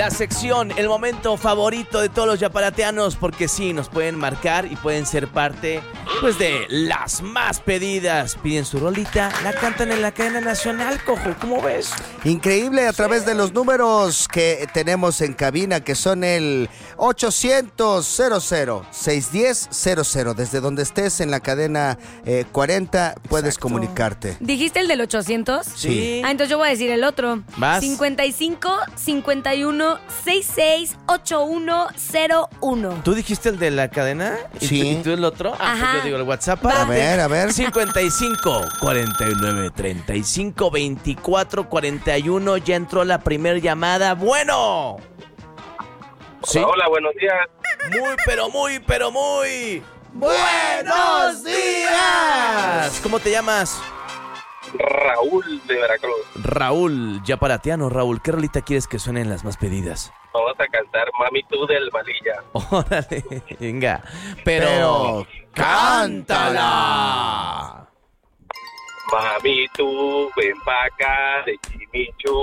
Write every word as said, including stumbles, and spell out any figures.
la sección, el momento favorito de todos los yaparateanos, porque sí, nos pueden marcar y pueden ser parte, pues, de las más pedidas. Piden su rolita, la cantan en la cadena nacional, Cojo, ¿cómo ves? Increíble, a través de los números que tenemos en cabina, que son el ochocientos, cero cero, seiscientos diez, cero cero. Desde donde estés en la cadena eh, cuarenta, puedes Exacto. comunicarte. ¿Dijiste el del ochocientos? Sí. Ah, entonces yo voy a decir el otro. ¿Vas? cincuenta y cinco, cincuenta y uno, sesenta y seis, ochenta y uno cero uno. ¿Tú dijiste el de la cadena? ¿Y Sí. tú, ¿Y tú el otro? Ah, Ajá. pues yo digo el WhatsApp. Va. A ver, a ver. cincuenta y cinco, cuarenta y nueve, treinta y cinco, veinticuatro, cuarenta y uno. Ya entró la primer llamada. Bueno. ¿Sí? Hola, hola, buenos días. Muy, pero muy, pero muy... ¡Buenos días! ¿Cómo te llamas? Raúl de Veracruz. Raúl, yaparateano. Raúl, ¿qué rolita quieres que suenen las más pedidas? Vamos a cantar Mami Tú del Malilla. Órale, venga. Pero, Pero cántala. Mami Tú, ven pa' acá de Chimichu.